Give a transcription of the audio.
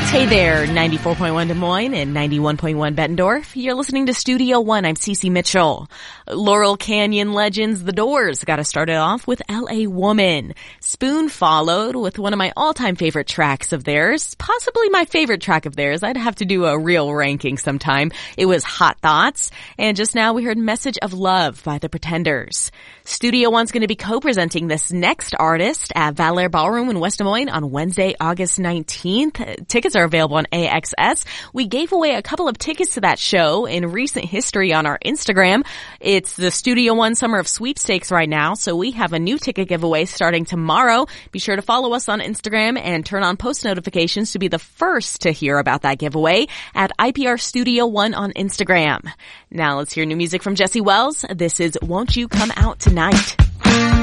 Hey there, 94.1 Des Moines and 91.1 Bettendorf. You're listening to Studio One. I'm Cece Mitchell. Laurel Canyon legends The Doors got us started off with L.A. Woman. Spoon followed with one of my all-time favorite tracks of theirs, possibly my favorite track of theirs. I'd have to do a real ranking sometime. It was Hot Thoughts. And just now we heard Message of Love by The Pretenders. Studio One's going to be co-presenting this next artist at Valère Ballroom in West Des Moines on Wednesday, August 19th. Tickets are available on AXS. We gave away a couple of tickets to that show in recent history on our Instagram. It's the Studio One Summer of Sweepstakes right now, so we have a new ticket giveaway starting tomorrow. Be sure to follow us on Instagram and turn on post notifications to be the first to hear about that giveaway at IPR Studio One on Instagram. Now let's hear new music from Jesse Wells. This is Won't You Come Out Tonight.